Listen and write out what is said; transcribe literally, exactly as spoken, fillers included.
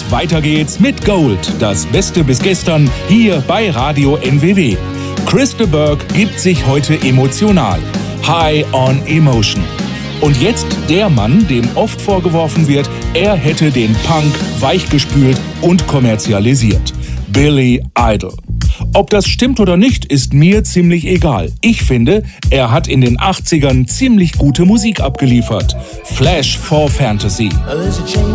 Und weiter geht's mit Gold, das Beste bis gestern, hier bei Radio N W W. Chris de Burgh gibt sich heute emotional. High on Emotion. Und jetzt der Mann, dem oft vorgeworfen wird, er hätte den Punk weichgespült und kommerzialisiert. Billy Idol. Ob das stimmt oder nicht, ist mir ziemlich egal. Ich finde, er hat in den achtzigern ziemlich gute Musik abgeliefert. Flash for Fantasy.